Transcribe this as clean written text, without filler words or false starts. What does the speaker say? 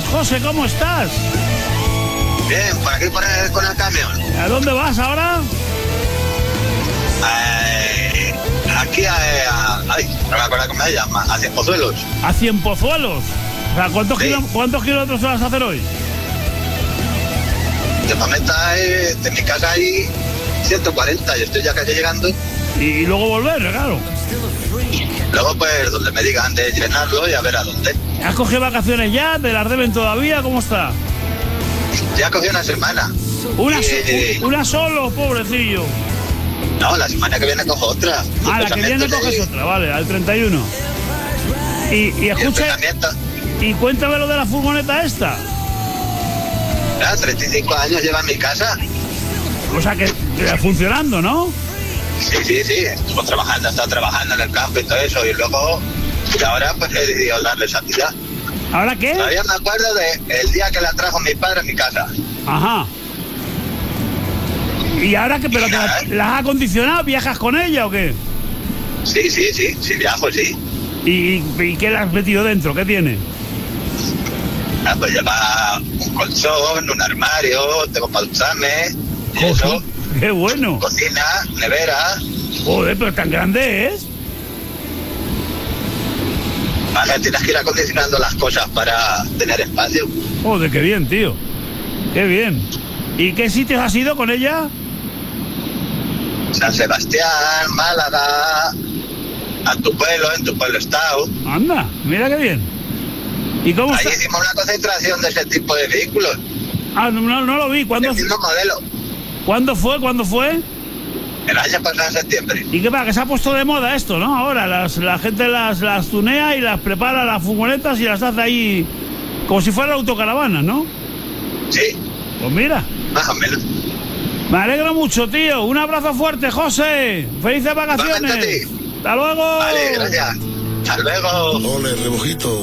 José, ¿cómo estás? Bien, por aquí con el camión. ¿A dónde vas ahora? Aquí no me acuerdo cómo se llama, a Cienpozuelos. A Cienpozuelos. O sea, Sí. ¿cuántos kilómetros vas a hacer hoy? De Pameta, de mi casa hay 140, yo estoy ya casi llegando. Y luego volver, claro. Luego, pues, donde me digan de llenarlo y a ver a dónde. ¿Has cogido vacaciones ya? ¿Te las deben todavía? ¿Cómo está? Ya cogí una semana. Una solo, pobrecillo. No, la semana que viene cojo otra. Ah, la que viene coges otra, vale, al 31. Y escucha, y cuéntame lo de la furgoneta esta. Ya, 35 años lleva en mi casa. O sea, que funcionando, ¿no? Sí. Estuve trabajando, he estado trabajando en el campo y todo eso. Y luego, y ahora, pues he decidido darle salida. ¿Ahora qué? Todavía me acuerdo del día que la trajo mi padre a mi casa. Ajá. ¿Y ahora qué? ¿Pero la has acondicionado? ¿Viajas con ella o qué? Sí, viajo, sí. ¿Y qué le has metido dentro? ¿Qué tiene? Pues lleva un colchón, un armario, tengo para ducharme, y eso. ¡Qué bueno! Cocina, nevera. Joder, pero tan grande es. Vale, tienes que ir acondicionando las cosas para tener espacio. Joder, qué bien, tío. Qué bien. ¿Y qué sitios has ido con ella? San Sebastián, Málaga, en tu pueblo he estado. Anda, mira qué bien. ¿Y cómo Ahí está? hicimos una concentración de ese tipo de vehículos. Ah, no lo vi. ¿Cuándo? El mismo modelo. ¿Cuándo fue? El año pasado, en septiembre. ¿Y qué pasa? Que se ha puesto de moda esto, ¿no? Ahora la gente las tunea y las prepara las furgonetas y las hace ahí como si fuera autocaravana, ¿no? Sí. Pues mira. Más o menos. Me alegro mucho, tío. Un abrazo fuerte, José. Felices vacaciones. Igualmente a ti. Hasta luego. Vale, gracias. Hasta luego. Ole, rebujito.